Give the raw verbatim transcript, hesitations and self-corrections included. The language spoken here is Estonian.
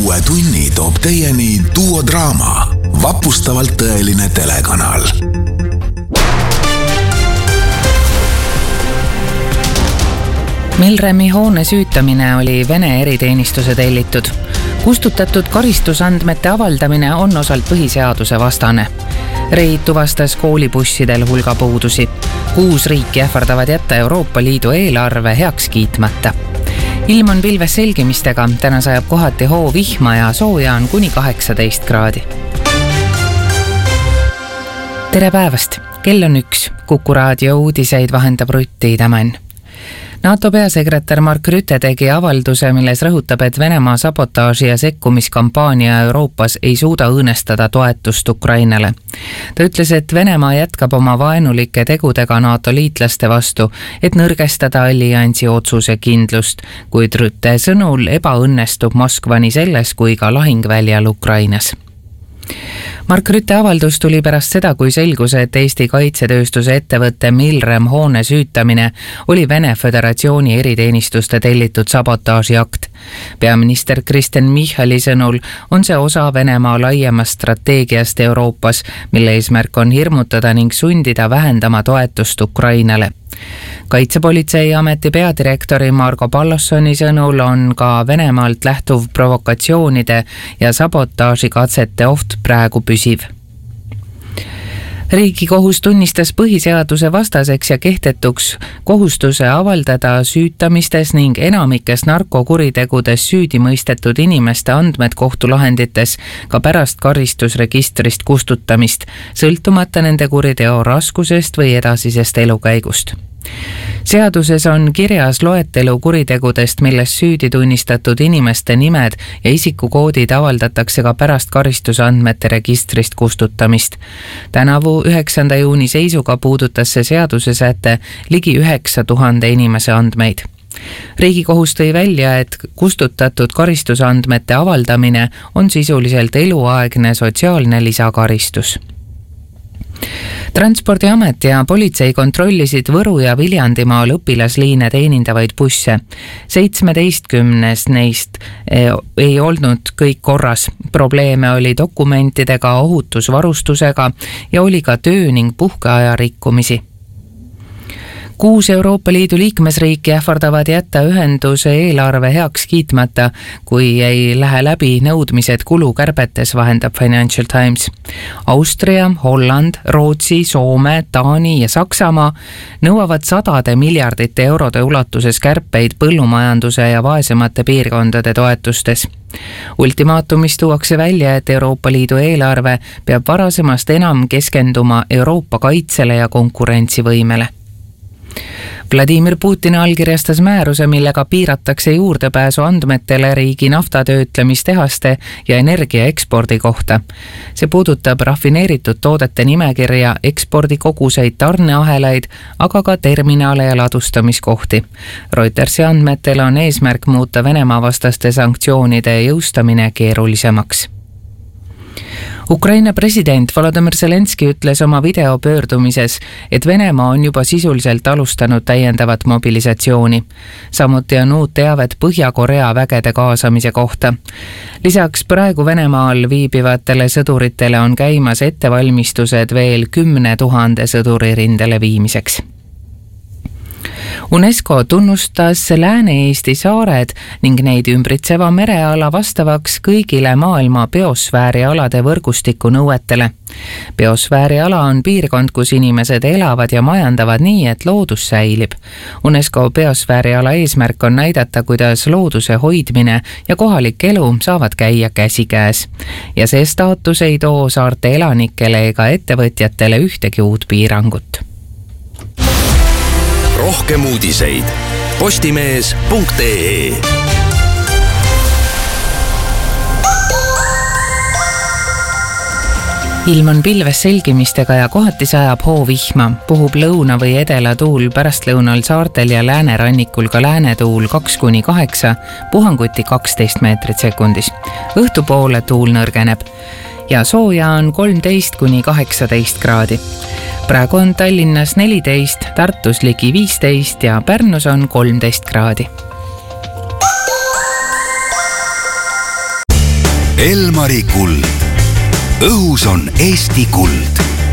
uue tunni toob teieni Duo Draama, vapustavalt tõeline telekanal. Milremi hoone süütamine oli Vene eriteenistuse tellitud. Kustutatud karistusandmete avaldamine on osalt põhiseaduse vastane. Reit tuvastas koolibussidel hulga puudusi. Kuus riiki ähvardavad jätta Euroopa Liidu eelarve heaks kiitmata. Ilm on pilves selgimistega, täna sajab kohati hoo vihma ja sooja on kuni kaheksateist kraadi. Tere päevast! Kell on üks. Kuku raadio uudiseid vahendab Rutti Tämän. NATO peasekretär Mark Rutte tegi avalduse, milles rõhutab, et Venemaa sabotaaži ja sekkumiskampaania Euroopas ei suuda õõnestada toetust Ukrainale. Ta ütles, et Venemaa jätkab oma vaenulike tegudega NATO liitlaste vastu, et nõrgestada alliansi otsuse kindlust, kuid Rutte sõnul ebaõnnestub Moskva nii selles kui ka lahingväljal Ukrainas. Mark Rutte avaldus tuli pärast seda, kui selgus, et Eesti kaitsetööstuse ettevõtte Milrem hoone süütamine oli Vene Föderatsiooni eriteenistuste tellitud sabotaažiakt. Peaminister Kristen Michali sõnul on see osa Venemaa laiemast strateegiast Euroopas, mille eesmärk on hirmutada ning sundida vähendama toetust Ukrainale. Kaitsepolitseiameti peadirektori Margo Pallossoni sõnul on ka Venemaalt lähtuv provokatsioonide ja sabotaažikatsete oht praegu püsiv. Riigikohus tunnistas põhiseaduse vastaseks ja kehtetuks kohustuse avaldada süütamistes ning enamikes narkokuritegudes süüdi mõistetud inimeste andmed kohtulahendites ka pärast karistusregistrist kustutamist, sõltumata nende kuriteo raskusest või edasisest elukäigust. Seaduses on kirjas loetelu kuritegudest, milles süüdi tunnistatud inimeste nimed ja isikukoodid avaldatakse ka pärast karistusandmete registrist kustutamist. Tänavu üheksanda juuni seisuga puudutas see seaduse säte ligi üheksa tuhande inimese andmeid. Riigikohus tõi välja, et kustutatud karistusandmete avaldamine on sisuliselt eluaegne sotsiaalne lisakaristus. Transpordiamet ja politsei kontrollisid Võru ja Viljandimaal õpilasliine teenindavaid busse. seitsmeteistkümnes neist ei olnud kõik korras. Probleeme oli dokumentidega, ohutusvarustusega ja oli ka töö ning puhkeaja rikkumisi. Kuus Euroopa Liidu liikmesriiki ähvardavad jätta ühenduse eelarve heaks kiitmata, kui ei lähe läbi nõudmised kulukärbetes, vahendab Financial Times. Austria, Holland, Rootsi, Soome, Taani ja Saksamaa nõuavad sadade miljardite eurode ulatuses kärpeid põllumajanduse ja vaesemate piirkondade toetustes. Ultimaatumis tuuakse välja, et Euroopa Liidu eelarve peab varasemast enam keskenduma Euroopa kaitsele ja konkurentsivõimele. Vladimir Putin allkirjastas määruse, millega piiratakse juurdepääsu andmetele riigi naftatöötlemistehaste ja energia ekspordi kohta. See puudutab rafineeritud toodete nimekirja, ekspordikoguseid, tarneahelaid, aga ka terminale ja ladustamiskohti. Reutersi andmetel on eesmärk muuta Venemaa vastaste sanktsioonide jõustamine keerulisemaks. Ukraina president Volodymyr Zelenski ütles oma videopöördumises, et Venemaa on juba sisuliselt alustanud täiendavat mobilisatsiooni. Samuti on uut teavet Põhja-Korea vägede kaasamise kohta. Lisaks praegu Venemaal viibivatele sõduritele on käimas ettevalmistused veel kümne tuhande sõduri rindele viimiseks. UNESCO tunnustas Lääne-Eesti saared ning neid ümbritseva mereala vastavaks kõigile maailma biosfäärialade võrgustiku nõuetele. Biosfääriala on piirkond, kus inimesed elavad ja majandavad nii, et loodus säilib. UNESCO biosfääriala eesmärk on näidata, kuidas looduse hoidmine ja kohalik elu saavad käia käsikäes. Ja see staatus ei too saarte elanikele ega ettevõtjatele ühtegi uut piirangut. Rohkem uudiseid postimees punkt ee. Ilm on pilves selgimistega ja kohati sajab hoo vihma. Puhub lõuna või edela tuul, pärastlõunal saartel ja läänerannikul ka läänetuul kaks kuni kaheksa, puhanguti kaksteist meetrit sekundis. Õhtupoole tuul nõrgeneb ja sooja on kolmteist kuni kaheksateist kraadi. Praegu on Tallinnas neliteist, Tartus ligi viisteist ja Pärnus on kolmteist kraadi. Elmari kuld. Õhus on Eesti kuld.